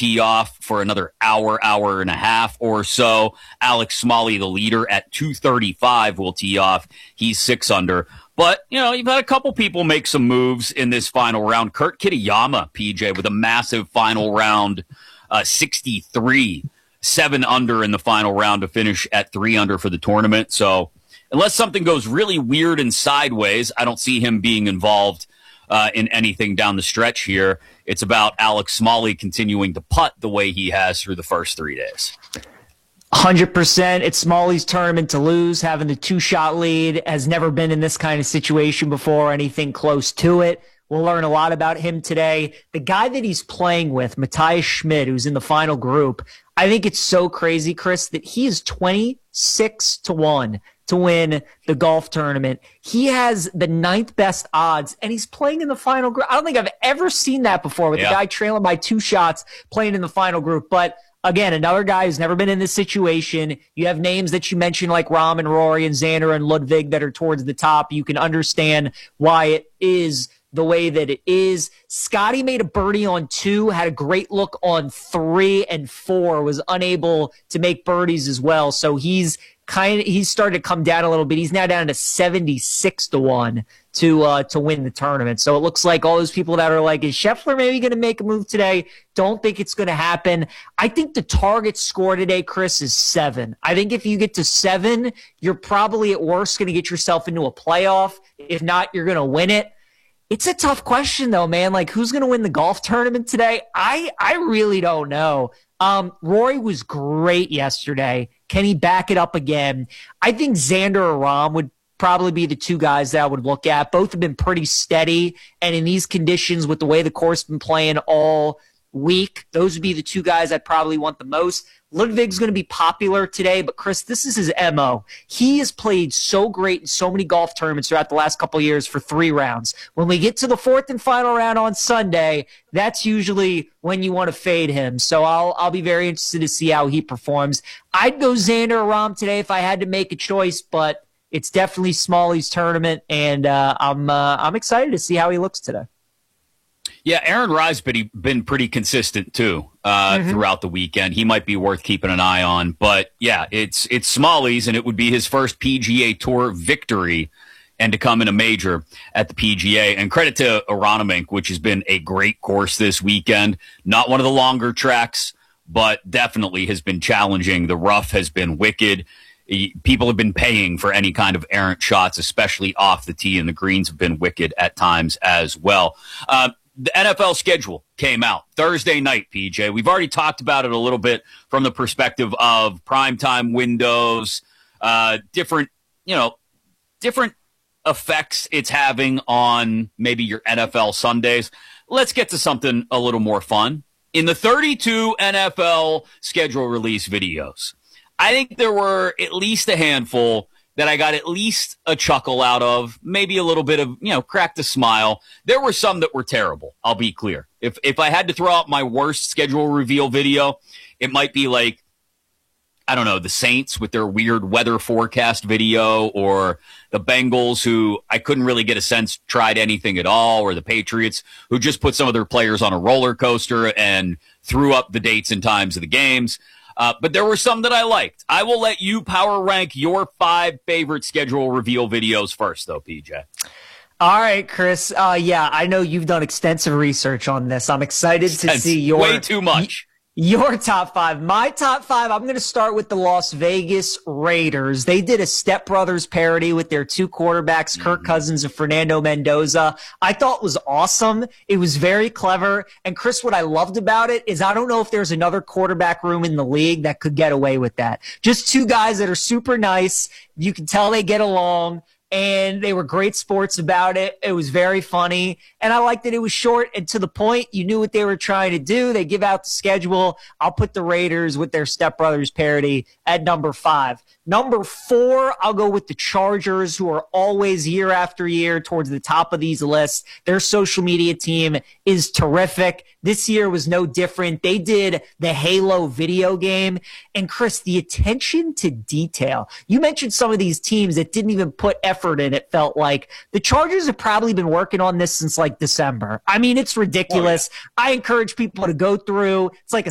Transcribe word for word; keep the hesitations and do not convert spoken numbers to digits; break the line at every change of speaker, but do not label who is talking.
tee off for another hour, hour and a half or so. Alex Smalley, the leader, at two thirty-five will tee off. He's six under. But, you know, you've had a couple people make some moves in this final round. Kurt Kitayama, P J, with a massive final round, uh, sixty-three, seven under in the final round to finish at three under for the tournament. So unless something goes really weird and sideways, I don't see him being involved uh, in anything down the stretch here. It's about Alex Smalley continuing to putt the way he has through the first three days.
one hundred percent. It's Smalley's tournament to lose. Having the two-shot lead, has never been in this kind of situation before, anything close to it. We'll learn a lot about him today. The guy that he's playing with, Matthias Schmid, who's in the final group, I think it's so crazy, Chris, that he is twenty-six to one to win the golf tournament. He has the ninth best odds, and he's playing in the final group. I don't think I've ever seen that before, with yeah. the guy trailing by two shots playing in the final group. But again, another guy who's never been in this situation. You have names that you mentioned like Rahm and Rory and Xander and Ludwig that are towards the top. You can understand why it is the way that it is. Scotty made a birdie on two, had a great look on three and four, was unable to make birdies as well. So he's kind of, he's started to come down a little bit. He's now down to seventy-six to one to uh, to win the tournament. So it looks like all those people that are like, is Scheffler maybe going to make a move today? Don't think it's going to happen. I think the target score today, Chris, is seven. I think if you get to seven, you're probably at worst going to get yourself into a playoff. If not, you're going to win it. It's a tough question, though, man. Like, who's going to win the golf tournament today? I I really don't know. Um, Rory was great yesterday. Can he back it up again? I think Xander or Rahm would probably be the two guys that I would look at. Both have been pretty steady, and in these conditions, with the way the course has been playing all week, those would be the two guys I'd probably want the most. Ludwig's going to be popular today, but Chris, this is his M O. He has played so great in so many golf tournaments throughout the last couple of years for three rounds. When we get to the fourth and final round on Sunday, that's usually when you want to fade him. So I'll I'll be very interested to see how he performs. I'd go Xander or Rahm today if I had to make a choice, but it's definitely Smalley's tournament, and uh, I'm uh, I'm excited to see how he looks today.
Yeah, Aaron Rye's been, been pretty consistent, too, uh, mm-hmm. throughout the weekend. He might be worth keeping an eye on. But, yeah, it's it's Smalley's, and it would be his first P G A Tour victory and to come in a major at the P G A. And credit to Aronimink, which has been a great course this weekend. Not one of the longer tracks, but definitely has been challenging. The rough has been wicked. People have been paying for any kind of errant shots, especially off the tee, and the greens have been wicked at times as well. Uh, The N F L schedule came out Thursday night, P J. We've already talked about it a little bit from the perspective of primetime windows, uh, different, you know, different effects it's having on maybe your N F L Sundays. Let's get to something a little more fun. In the thirty-two N F L schedule release videos, I think there were at least a handful that I got at least a chuckle out of, maybe a little bit of, you know, cracked a smile. There were some that were terrible, I'll be clear. If if I had to throw out my worst schedule reveal video, it might be like, I don't know, the Saints with their weird weather forecast video, or the Bengals, who I couldn't really get a sense tried anything at all, or the Patriots, who just put some of their players on a roller coaster and threw up the dates and times of the games. Uh, but there were some that I liked. I will let you power rank your five favorite schedule reveal videos first, though, P J.
All right, Chris. Uh, yeah, I know you've done extensive research on this. I'm excited to
That's
see your
way too much.
Your top five. My top five, I'm going to start with the Las Vegas Raiders. They did a Step Brothers parody with their two quarterbacks, Kirk mm-hmm. Cousins and Fernando Mendoza. I thought was awesome. It was very clever. And Chris, what I loved about it is I don't know if there's another quarterback room in the league that could get away with that. Just two guys that are super nice. You can tell they get along. And they were great sports about it. It was very funny. And I liked that it was short and to the point. You knew what they were trying to do. They give out the schedule. I'll put the Raiders with their Step Brothers parody at number five. Number four, I'll go with the Chargers, who are always year after year towards the top of these lists. Their social media team is terrific. This year was no different. They did the Halo video game. And Chris, the attention to detail. You mentioned some of these teams that didn't even put effort in, it felt like. The Chargers have probably been working on this since like December. I mean, it's ridiculous. Oh, yeah. I encourage people to go through. It's like a